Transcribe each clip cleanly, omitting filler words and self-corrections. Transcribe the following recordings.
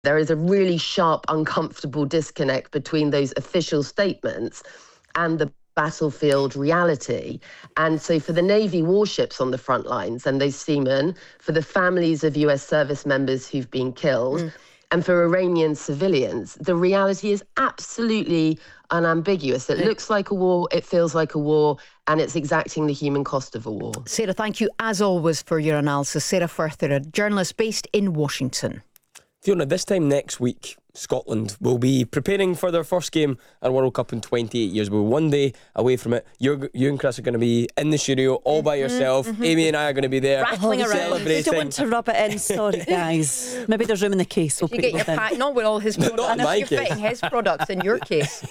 There is a really sharp, uncomfortable disconnect between those official statements and the battlefield reality. And so for the Navy warships on the front lines and those seamen, for the families of US service members who've been killed, and for Iranian civilians, the reality is absolutely unambiguous. It looks like a war, it feels like a war, and it's exacting the human cost of a war. Sarah, thank you as always for your analysis. Sarah Firther, a journalist based in Washington. Fiona, this time next week, Scotland will be preparing for their first game at World Cup in 28 years. We're one day away from it. You and Chris are going to be in the studio all by yourself. Amy and I are going to be there rattling around. celebrating. I don't want to rub it in. Sorry, guys. Maybe there's room in the case. You get your pack, not with all his products. Not in my You're case. fitting his products in your case.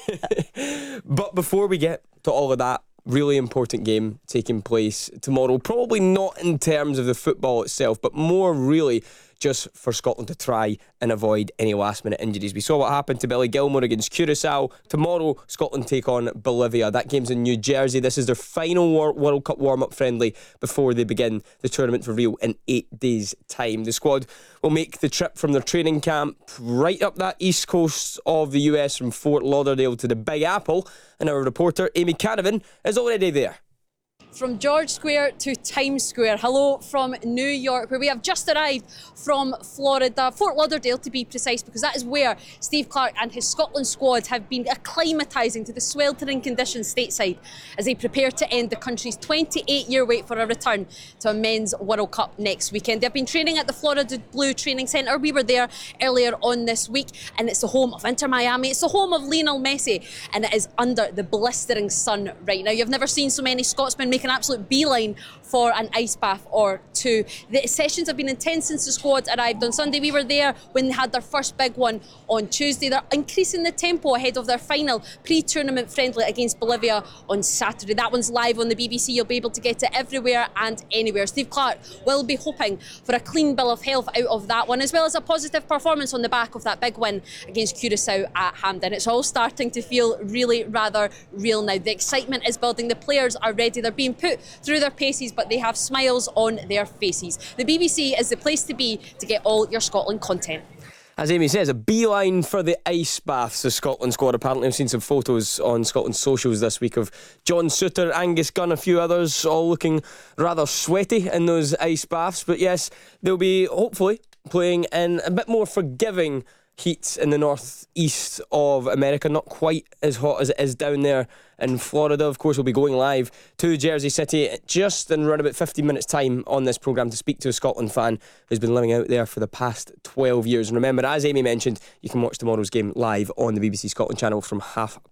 But before we get to all of that, really important game taking place tomorrow. Probably not in terms of the football itself, but more really just for Scotland to try and avoid any last minute injuries. We saw what happened to Billy Gilmour against Curacao. Tomorrow, Scotland take on Bolivia. That game's in New Jersey. This is their final World Cup warm-up friendly before they begin the tournament for real in 8 days' time. The squad will make the trip from their training camp right up that east coast of the US from Fort Lauderdale to the Big Apple, and our reporter Amy Canavan is already there. From George Square to Times Square. Hello from New York, where we have just arrived from Florida, Fort Lauderdale to be precise, because that is where Steve Clarke and his Scotland squad have been acclimatising to the sweltering conditions stateside as they prepare to end the country's 28-year wait for a return to a men's World Cup next weekend. They've been training at the Florida Blue Training Centre. We were there earlier on this week, and it's the home of Inter Miami. It's the home of Lionel Messi, and it is under the blistering sun right now. You've never seen so many Scotsmen make an absolute beeline for an ice bath or two. The sessions have been intense since the squad arrived on Sunday. We were there when they had their first big one on Tuesday. They're increasing the tempo ahead of their final pre-tournament friendly against Bolivia on Saturday. That one's live on the BBC. You'll be able to get it everywhere and anywhere. Steve Clarke will be hoping for a clean bill of health out of that one, as well as a positive performance on the back of that big win against Curacao at Hampden. It's all starting to feel really rather real now. The excitement is building. The players are ready. They're being put through their paces, but they have smiles on their faces. The BBC is the place to be to get all your Scotland content. As Amy says, a beeline for the ice baths. The Scotland squad, apparently I've seen some photos on Scotland's socials this week of John Souttar, Angus Gunn, a few others, all looking rather sweaty in those ice baths. But yes, they'll be hopefully playing in a bit more forgiving heat in the northeast of America, not quite as hot as it is down there in Florida. Of course, we'll be going live to Jersey City just in around about 15 minutes time on this programme to speak to a Scotland fan who's been living out there for the past 12 years. And remember, as Amy mentioned, you can watch tomorrow's game live on the BBC Scotland channel from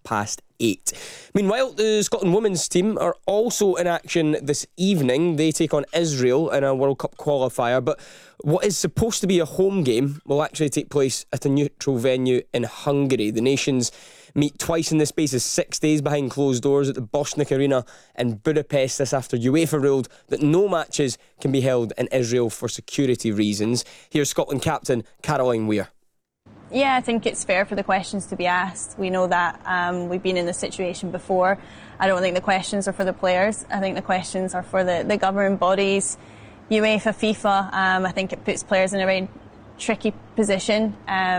8:30. Meanwhile, the Scotland women's team are also in action this evening. They take on Israel in a World Cup qualifier, but what is supposed to be a home game will actually take place at a neutral venue in Hungary. The nations meet twice in the space of 6 days behind closed doors at the Bosnik Arena in Budapest. This after UEFA ruled that no matches can be held in Israel for security reasons. Here's Scotland captain Caroline Weir. Yeah, I think it's fair for the questions to be asked. We know that we've been in this situation before. I don't think the questions are for the players. I think the questions are for the governing bodies, UEFA, FIFA. I think it puts players in a very tricky position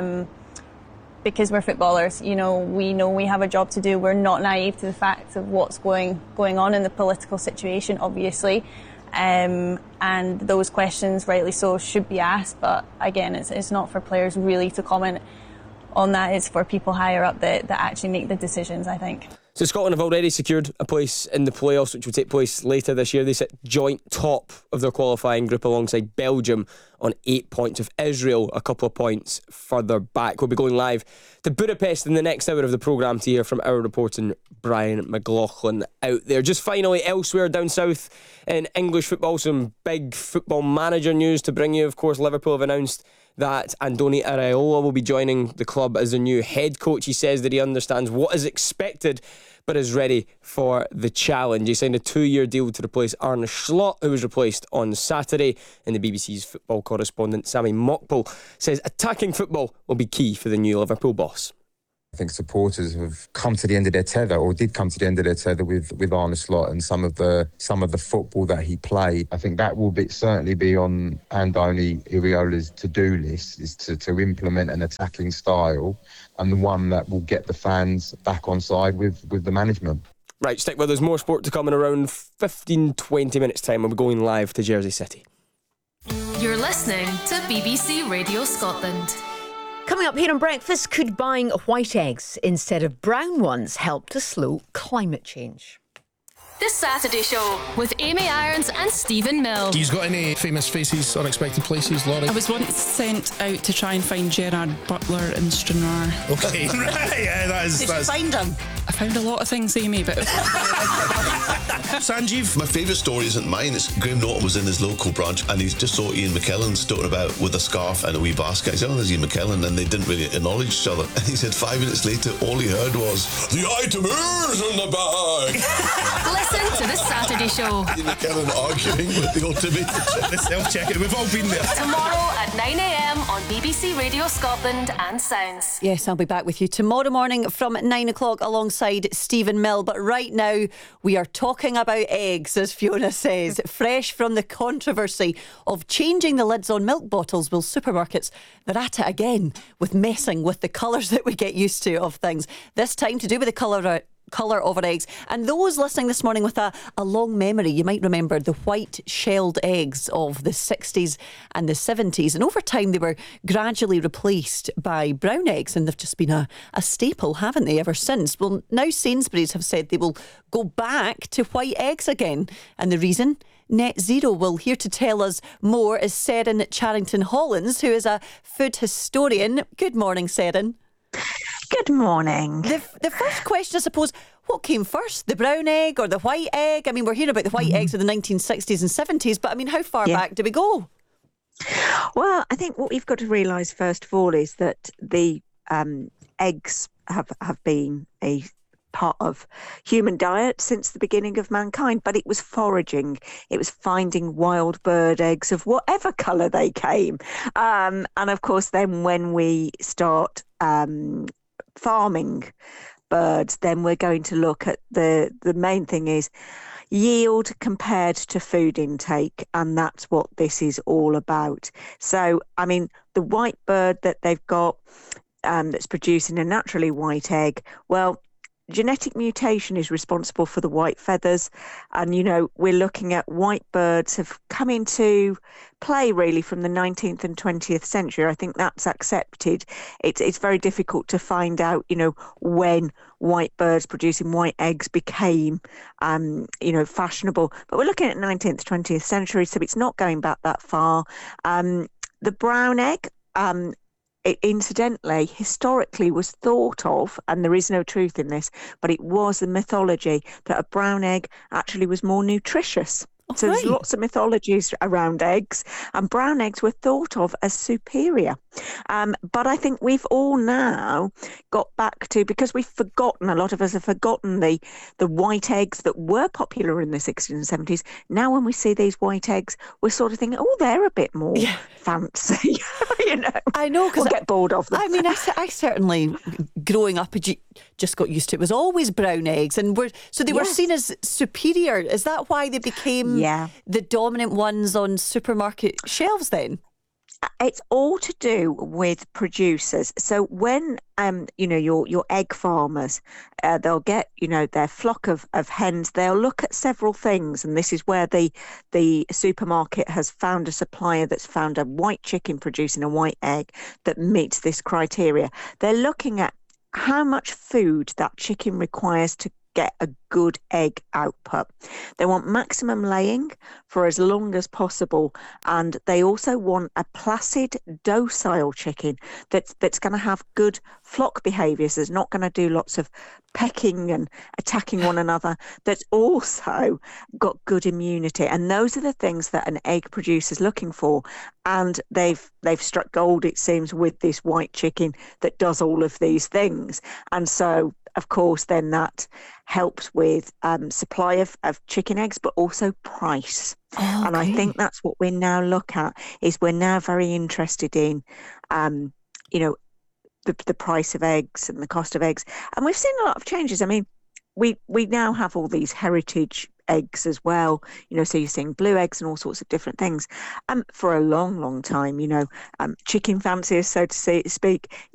because we're footballers. You know we have a job to do. We're not naive to the fact of what's going on in the political situation, obviously. And those questions, rightly so, should be asked. But again, it's not for players really to comment on that. It's for people higher up that actually make the decisions, I think. So Scotland have already secured a place in the playoffs, which will take place later this year. They sit joint top of their qualifying group alongside Belgium on 8 points, with Israel a couple of points further back. We'll be going live to Budapest in the next hour of the programme to hear from our reporter Brian McLaughlin out there. Just finally, elsewhere down south in English football, some big football manager news to bring you. Of course, Liverpool have announced that Andoni Iraola will be joining the club as a new head coach. He says that he understands what is expected but is ready for the challenge. He signed a 2-year deal to replace Arne Slot, who was replaced on Saturday. And the BBC's football correspondent Sami Mokbel says attacking football will be key for the new Liverpool boss. I think supporters have come to the end of their tether, or did come to the end of their tether with Arne Slot and some of the football that he played. I think that will certainly be on Andoni Iraola's to-do list, is to implement an attacking style, and the one that will get the fans back on side with the management. Right, stick with us. More sport to come in around 15-20 minutes time. We'll be going live to Jersey City. You're listening to BBC Radio Scotland. Coming up here on Breakfast, could buying white eggs instead of brown ones help to slow climate change? This Saturday show with Amy Irons and Stephen Mill. He's got any famous faces, unexpected places, Laurie? I was once sent out to try and find Gerard Butler in Stranraer. Okay, right, yeah, that is... Did you find him? I found a lot of things, Amy, but... Sanjeev? My favourite story isn't mine. It's Graham Norton was in his local branch and he just saw Ian McKellen stoating about with a scarf and a wee basket. He said, oh, there's Ian McKellen, and they didn't really acknowledge each other. And he said 5 minutes later, all he heard was, the item is in the bag. Listen to the Saturday show. Ian McKellen arguing with the automated the self-checking. We've all been there. Tomorrow at 9 a.m. on BBC Radio Scotland and Sounds. Yes, I'll be back with you tomorrow morning from 9 o'clock alongside Stephen Mill. But right now, we are talking about eggs, as Fiona says. Fresh from the controversy of changing the lids on milk bottles, will supermarkets, they're at it again with messing with the colours that we get used to of things. This time to do with the colour of our eggs. And those listening this morning with a long memory, you might remember the white shelled eggs of the 60s and the 70s. And over time, they were gradually replaced by brown eggs, and they've just been a staple, haven't they, ever since? Well, now Sainsbury's have said they will go back to white eggs again. And the reason? Net zero. Well, here to tell us more is Seren Charrington-Hollins, who is a food historian. Good morning, Seren. Good morning. The first question, I suppose, what came first, the brown egg or the white egg? I mean, we're hearing about the white eggs of the 1960s and 70s, but I mean, how far back do we go? Well, I think what we've got to realise first of all is that the eggs have been a part of human diet since the beginning of mankind, but it was foraging. It was finding wild bird eggs of whatever colour they came. And of course, then when we start farming birds, then we're going to look at the main thing is yield compared to food intake, and that's what this is all about. So, I mean, the white bird that they've got that's producing a naturally white egg, well, genetic mutation is responsible for the white feathers, and we're looking at white birds have come into play really from the 19th and 20th century. I think that's accepted. It's very difficult to find out when white birds producing white eggs became fashionable, but we're looking at 19th 20th century, so it's not going back that far. The brown egg, it incidentally, historically was thought of, and there is no truth in this, but it was the mythology that a brown egg actually was more nutritious. So there's lots of mythologies around eggs, and brown eggs were thought of as superior. But I think we've all now got back to, because we've forgotten, a lot of us have forgotten the white eggs that were popular in the 60s and 70s. Now when we see these white eggs, we're sort of thinking, oh, they're a bit more fancy. I know, because we'll get bored of them. I mean, I certainly, growing up, just got used to it. It was always brown eggs, and were seen as superior. Is that why they became the dominant ones on supermarket shelves then? It's all to do with producers. So when your egg farmers, they'll get their flock of hens. They'll look at several things, and this is where the supermarket has found a supplier that's found a white chicken producing a white egg that meets this criteria. They're looking at how much food that chicken requires to get a good egg output. They want maximum laying for as long as possible, and they also want a placid, docile chicken that's going to have good flock behaviours, that's not going to do lots of pecking and attacking one another, that's also got good immunity. And those are the things that an egg producer is looking for, and they've struck gold, it seems, with this white chicken that does all of these things. And so of course, then that helps with supply of chicken eggs, but also price. Oh, okay. And I think that's what we now look at, is we're now very interested in, the price of eggs and the cost of eggs. And we've seen a lot of changes. I mean, we now have all these heritage eggs as well, so you're seeing blue eggs and all sorts of different things. For a long, long time, chicken fanciers, so to speak,